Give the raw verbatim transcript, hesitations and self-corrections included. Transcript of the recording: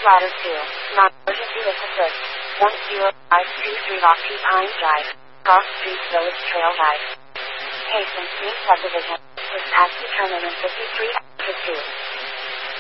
Ladder two, non-emergency with assist, one zero five two three Rocky Pine Drive, Cross Street Village Trail Drive. Hastings New Subdivision, with taxi terminal fifty-three after two.